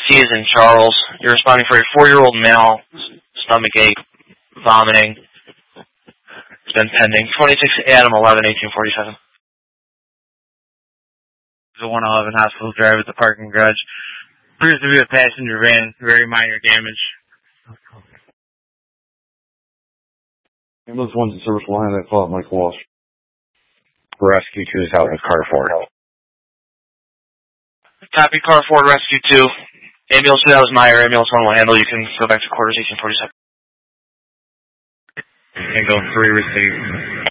T is in Charles. You're responding for a 4-year-old male, stomach ache, vomiting. It's been pending. 26 Adam 11 1847. The 111 Hospital Drive at the parking garage. Appears to be a passenger van. Very minor damage. Ambulance 1's in service line. I thought Mike Walsh. Rescue 2 is out at Car 4. Copy, Car 4, Rescue 2. Ambulance 2, that was Meyer. Ambulance 1 will handle. You can go back to quarters 1847. Angle 3 received.